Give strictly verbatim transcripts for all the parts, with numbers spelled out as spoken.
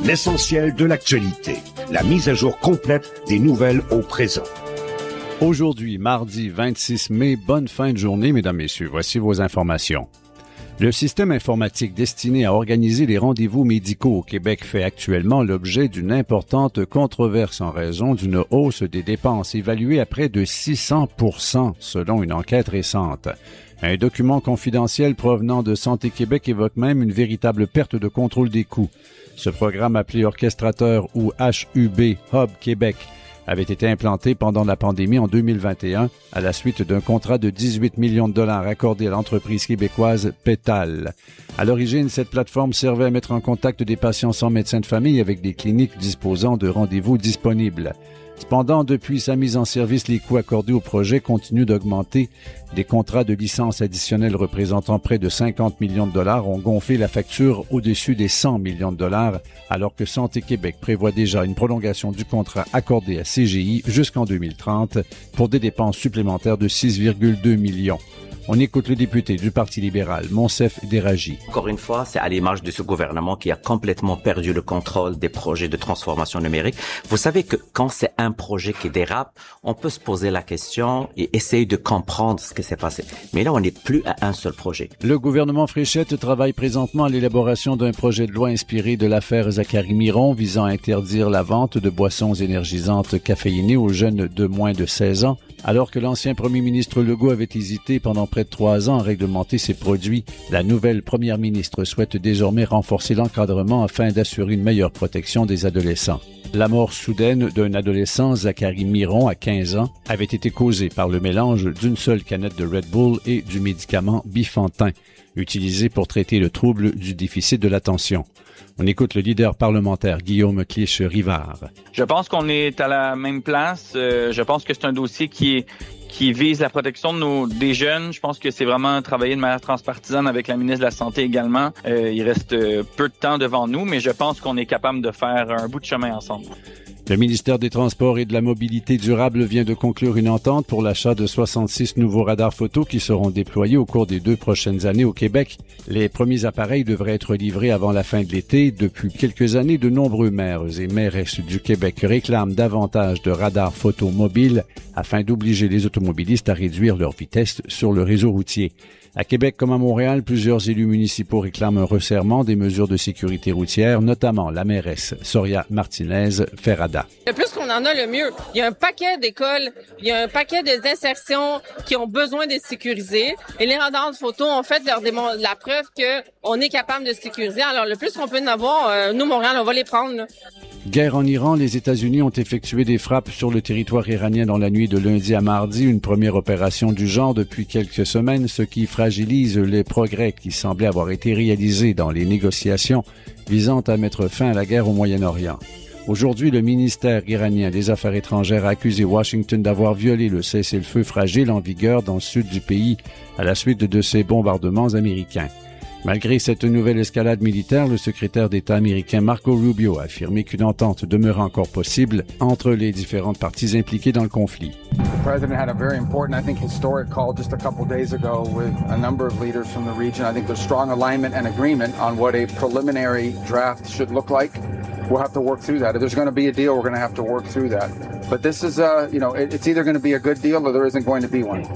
l'essentiel de l'actualité, la mise à jour complète des nouvelles au présent. Aujourd'hui, mardi vingt-six mai, bonne fin de journée, mesdames, messieurs. Voici vos informations. Le système informatique destiné à organiser les rendez-vous médicaux au Québec fait actuellement l'objet d'une importante controverse en raison d'une hausse des dépenses évaluée à près de six cents pour cent selon une enquête récente. Un document confidentiel provenant de Santé Québec évoque même une véritable perte de contrôle des coûts. Ce programme appelé Orchestrateur ou H U B Hub Québec avait été implanté pendant la pandémie en deux mille vingt et un à la suite d'un contrat de dix-huit millions de dollars accordé à l'entreprise québécoise Pétal. À l'origine, cette plateforme servait à mettre en contact des patients sans médecin de famille avec des cliniques disposant de rendez-vous disponibles. Cependant, depuis sa mise en service, les coûts accordés au projet continuent d'augmenter. Des contrats de licence additionnels représentant près de cinquante millions de dollars ont gonflé la facture au-dessus des cent millions de dollars, alors que Santé Québec prévoit déjà une prolongation du contrat accordé à C G I jusqu'en deux mille trente pour des dépenses supplémentaires de six virgule deux millions. On écoute le député du Parti libéral, Monsef Déragi. Encore une fois, c'est à l'image de ce gouvernement qui a complètement perdu le contrôle des projets de transformation numérique. Vous savez que quand c'est un projet qui dérape, on peut se poser la question et essayer de comprendre ce qui s'est passé. Mais là, on n'est plus à un seul projet. Le gouvernement Fréchette travaille présentement à l'élaboration d'un projet de loi inspiré de l'affaire Zachary Miron visant à interdire la vente de boissons énergisantes caféinées aux jeunes de moins de seize ans. Alors que l'ancien premier ministre Legault avait hésité pendant près de trois ans à réglementer ces produits, la nouvelle première ministre souhaite désormais renforcer l'encadrement afin d'assurer une meilleure protection des adolescents. La mort soudaine d'un adolescent, Zachary Miron, à quinze ans, avait été causée par le mélange d'une seule canette de Red Bull et du médicament Bifantin, utilisé pour traiter le trouble du déficit de l'attention. On écoute le leader parlementaire Guillaume Clich-Rivard. Je pense qu'on est à la même place. Euh, je pense que c'est un dossier qui est qui vise la protection de nos des jeunes. Je pense que c'est vraiment travailler de manière transpartisane avec la ministre de la Santé également. Euh, il reste peu de temps devant nous, mais je pense qu'on est capable de faire un bout de chemin ensemble. Le ministère des Transports et de la Mobilité durable vient de conclure une entente pour l'achat de soixante-six nouveaux radars photo qui seront déployés au cours des deux prochaines années au Québec. Les premiers appareils devraient être livrés avant la fin de l'été. Depuis quelques années, de nombreux maires et mairesses du Québec réclament davantage de radars photo mobiles afin d'obliger les automobilistes à réduire leur vitesse sur le réseau routier. À Québec comme à Montréal, plusieurs élus municipaux réclament un resserrement des mesures de sécurité routière, notamment la mairesse Soria Martinez-Ferrada. Le plus qu'on en a, le mieux. Il y a un paquet d'écoles, il y a un paquet d'insertions qui ont besoin d'être sécurisées. Et les radars de photo ont fait leur démon- la preuve qu'on est capable de sécuriser. Alors, le plus qu'on peut en avoir, euh, nous, Montréal, on va les prendre, là. Guerre en Iran, les États-Unis ont effectué des frappes sur le territoire iranien dans la nuit de lundi à mardi, une première opération du genre depuis quelques semaines, ce qui fragilise les progrès qui semblaient avoir été réalisés dans les négociations visant à mettre fin à la guerre au Moyen-Orient. Aujourd'hui, le ministère iranien des Affaires étrangères a accusé Washington d'avoir violé le cessez-le-feu fragile en vigueur dans le sud du pays à la suite de ces bombardements américains. Malgré cette nouvelle escalade militaire, le secrétaire d'État américain Marco Rubio a affirmé qu'une entente demeure encore possible entre les différentes parties impliquées dans le conflit. The president had a very important, I think, historic call just a couple days ago with a number of leaders from the region. I think there's strong alignment and agreement on what a preliminary draft should look like. We'll have to work through that. If there's going to be a deal, we're going to have to work through that. But this is, uh, you know, it's either going to be a good deal or there isn't going to be one.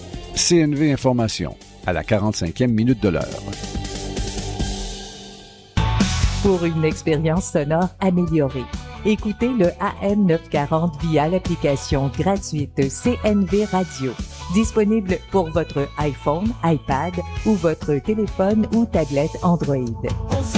C N V Information, à la quarante-cinquième minute de l'heure. Pour une expérience sonore améliorée, écoutez le A M neuf cent quarante via l'application gratuite C N V Radio, disponible pour votre iPhone, iPad ou votre téléphone ou tablette Android.